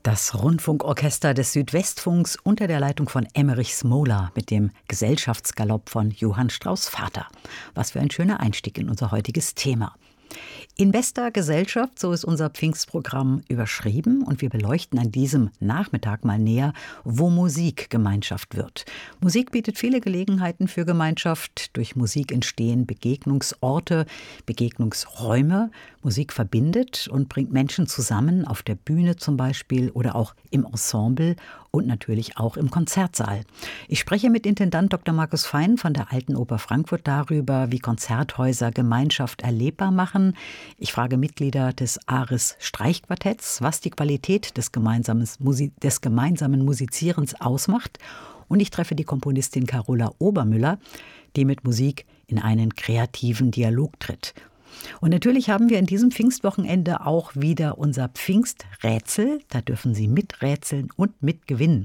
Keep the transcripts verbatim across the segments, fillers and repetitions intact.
Das Rundfunkorchester des Südwestfunks unter der Leitung von Emmerich Smola mit dem Gesellschaftsgalopp von Johann Strauss Vater. Was für ein schöner Einstieg in unser heutiges Thema. In bester Gesellschaft, so ist unser Pfingstprogramm überschrieben, und wir beleuchten an diesem Nachmittag mal näher, wo Musik Gemeinschaft wird. Musik bietet viele Gelegenheiten für Gemeinschaft. Durch Musik entstehen Begegnungsorte, Begegnungsräume. Musik verbindet und bringt Menschen zusammen, auf der Bühne zum Beispiel oder auch im Ensemble und natürlich auch im Konzertsaal. Ich spreche mit Intendant Doktor Markus Fein von der Alten Oper Frankfurt darüber, wie Konzerthäuser Gemeinschaft erlebbar machen. Ich frage Mitglieder des Aris Streichquartetts, was die Qualität des gemeinsamen, Musi- des gemeinsamen Musizierens ausmacht. Und ich treffe die Komponistin Carola Obermüller, die mit Musik in einen kreativen Dialog tritt. Und natürlich haben wir in diesem Pfingstwochenende auch wieder unser Pfingsträtsel. Da dürfen Sie miträtseln und mitgewinnen.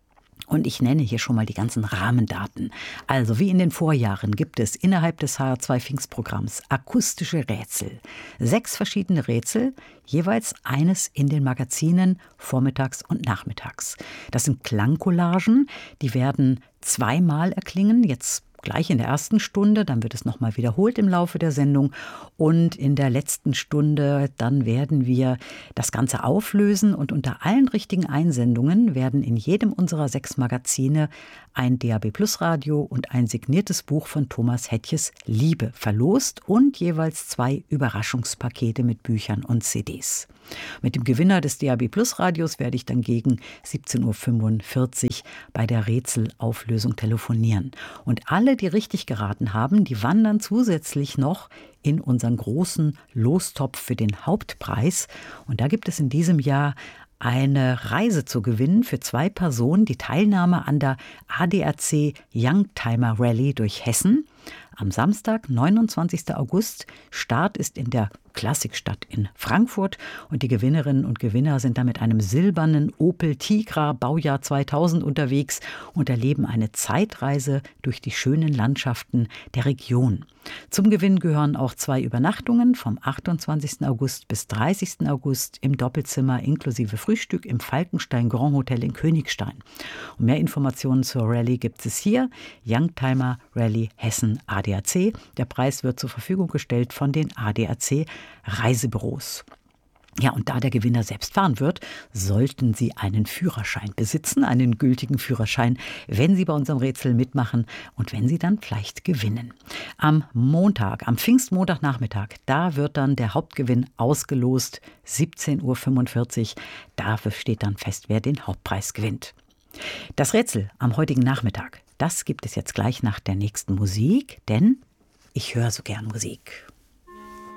Und ich nenne hier schon mal die ganzen Rahmendaten. Also wie in den Vorjahren gibt es innerhalb des H R zwei Pfingstprogramms akustische Rätsel. Sechs verschiedene Rätsel, jeweils eines in den Magazinen vormittags und nachmittags. Das sind Klangcollagen, die werden zweimal erklingen, jetzt gleich in der ersten Stunde, dann wird es nochmal wiederholt im Laufe der Sendung und in der letzten Stunde, dann werden wir das Ganze auflösen und unter allen richtigen Einsendungen werden in jedem unserer sechs Magazine ein D A B Plus Radio und ein signiertes Buch von Thomas Hettjes Liebe verlost und jeweils zwei Überraschungspakete mit Büchern und C Ds. Mit dem Gewinner des D A B Plus Radios werde ich dann gegen siebzehn Uhr fünfundvierzig bei der Rätselauflösung telefonieren. Und alle, die richtig geraten haben, die wandern zusätzlich noch in unseren großen Lostopf für den Hauptpreis. Und da gibt es in diesem Jahr eine Reise zu gewinnen für zwei Personen, die Teilnahme an der A D A C Youngtimer Rally durch Hessen. Am Samstag, neunundzwanzigsten August, Start ist in der Klassikstadt in Frankfurt und die Gewinnerinnen und Gewinner sind da mit einem silbernen Opel Tigra Baujahr zweitausend unterwegs und erleben eine Zeitreise durch die schönen Landschaften der Region. Zum Gewinn gehören auch zwei Übernachtungen vom achtundzwanzigsten August bis dreißigsten August im Doppelzimmer inklusive Frühstück im Falkenstein Grand Hotel in Königstein. Und mehr Informationen zur Rallye gibt es hier, Youngtimer Rally Hessen A D A C. Der Preis wird zur Verfügung gestellt von den A D A C Reisebüros. Ja, und da der Gewinner selbst fahren wird, sollten Sie einen Führerschein besitzen, einen gültigen Führerschein, wenn Sie bei unserem Rätsel mitmachen und wenn Sie dann vielleicht gewinnen. Am Montag, am Pfingstmontagnachmittag, da wird dann der Hauptgewinn ausgelost, siebzehn Uhr fünfundvierzig. Dafür steht dann fest, wer den Hauptpreis gewinnt. Das Rätsel am heutigen Nachmittag, das gibt es jetzt gleich nach der nächsten Musik, denn ich höre so gern Musik.